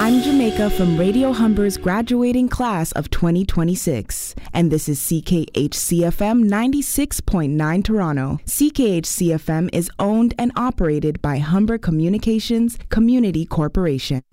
I'm Jamaica from Radio Humber's graduating class of 2026, and this is CKHCFM 96.9 Toronto. CKHCFM is owned and operated by Humber Communications Community Corporation.